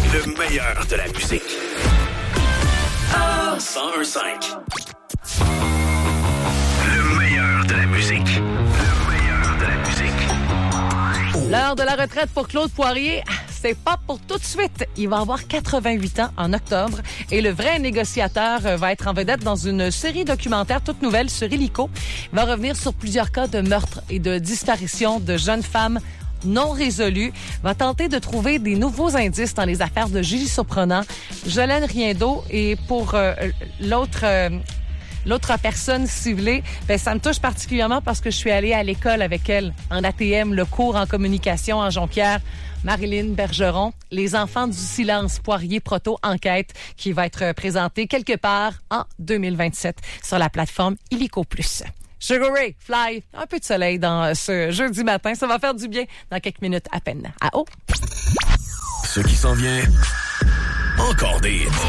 Le meilleur de la musique. 101.5. Le meilleur de la musique. Le meilleur de la musique. L'heure de la retraite pour Claude Poirier, c'est pas pour tout de suite. Il va avoir 88 ans en octobre et le vrai négociateur va être en vedette dans une série documentaire toute nouvelle sur Illico. Il va revenir sur plusieurs cas de meurtre et de disparition de jeunes femmes non résolues. Il va tenter de trouver des nouveaux indices dans les affaires de Julie Surprenant, Jolène Riendeau et pour l'autre personne ciblée, ça me touche particulièrement parce que je suis allée à l'école avec elle en ATM, le cours en communication en Jonquière. Marilyn Bergeron, Les enfants du silence, Poirier Proto Enquête, qui va être présenté quelque part en 2027 sur la plateforme Illico+. Sugar Ray, Fly, un peu de soleil dans ce jeudi matin. Ça va faire du bien dans quelques minutes à peine. Ah oh! Ce qui s'en vient, encore des hits.